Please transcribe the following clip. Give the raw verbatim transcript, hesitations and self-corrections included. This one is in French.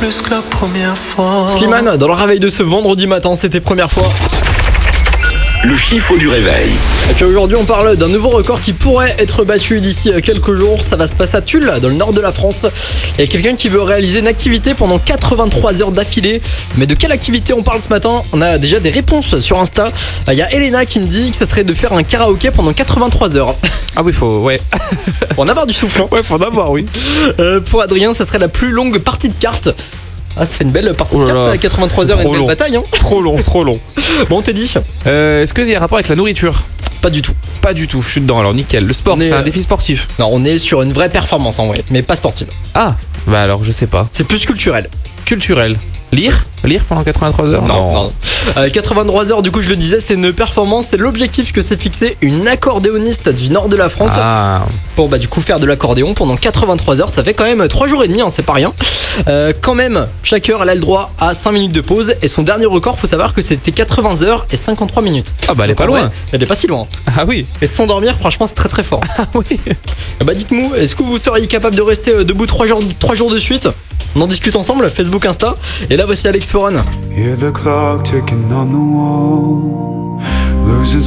plus que la première fois. Slimane, dans le réveil de ce vendredi matin, c'était première fois. Le chiffre du réveil. Et puis aujourd'hui, on parle d'un nouveau record qui pourrait être battu d'ici quelques jours. Ça va se passer à Tulle, dans le nord de la France. Il y a quelqu'un qui veut réaliser une activité pendant quatre-vingt-trois heures d'affilée. Mais de quelle activité on parle ce matin? On a déjà des réponses sur Insta. Il y a Elena qui me dit que ça serait de faire un karaoké pendant quatre-vingt-trois heures. Ah oui, faut, ouais. Faut en avoir du souffle. Hein. Ouais, faut en avoir, oui. Euh, pour Adrien, ça serait la plus longue partie de cartes. Ah, ça fait une belle partie Oh de là cartes, là. ça, quatre-vingt-trois heures et une Trop belle long. bataille. Hein. Trop long, trop long. Bon, t'es dit? Euh, est-ce qu'il y a un rapport avec la nourriture? Pas du tout. Pas du tout, je suis dedans, alors nickel. Le sport, On est, c'est un euh, défi sportif. Non, on est sur une vraie performance en vrai, mais pas sportive. Ah, bah alors, je sais pas. C'est plus culturel. Culturel. Lire Lire pendant quatre-vingt-trois heures? Non. Euh, quatre-vingt-trois heures, du coup, je le disais, c'est une performance. C'est l'objectif que s'est fixé une accordéoniste du nord de la France Ah, pour bah, du coup faire de l'accordéon pendant quatre-vingt-trois heures. Ça fait quand même trois jours et demi, hein, c'est pas rien. Euh, quand même, chaque heure, elle a le droit à cinq minutes de pause. Et son dernier record, faut savoir que c'était quatre-vingts heures et cinquante-trois minutes. ah bah elle est Donc, pas en vrai, loin. Elle est pas si loin. Ah oui. Et sans dormir, franchement, c'est très très fort. Ah oui. Bah dites-moi, est-ce que vous seriez capable de rester euh, debout trois jours, trois jours de suite? On en discute ensemble, Facebook, Insta. Et là, voici Alex Foran. Hear the clock ticking on the wall, losing